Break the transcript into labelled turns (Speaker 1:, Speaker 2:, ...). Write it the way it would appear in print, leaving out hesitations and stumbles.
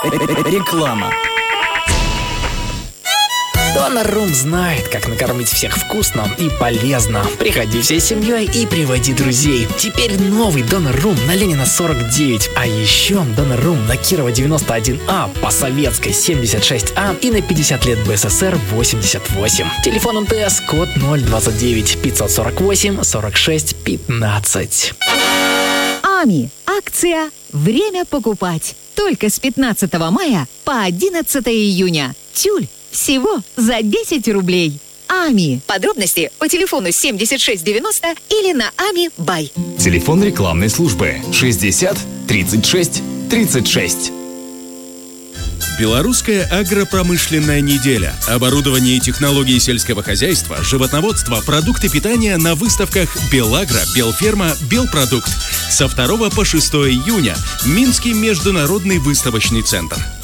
Speaker 1: Реклама. Донор-Рум знает, как накормить всех вкусно и полезно. Приходи всей семьей и приводи друзей. Теперь новый Донор-Рум на Ленина 49. А еще Донор-Рум на Кирова 91А, по Советской 76А и на 50 лет БССР 88. Телефон МТС код 029 548 46 15.
Speaker 2: АМИ. Акция «Время покупать». Только с 15 мая по 11 июня. Тюль всего за 10 рублей. АМИ. Подробности по телефону 7690 или на АМИ Бай.
Speaker 3: Телефон рекламной службы 60 36 36.
Speaker 4: Белорусская агропромышленная неделя. Оборудование и технологии сельского хозяйства, животноводство, продукты питания на выставках Белагро, Белферма, Белпродукт. Со 2 по 6 июня. Минский международный выставочный центр.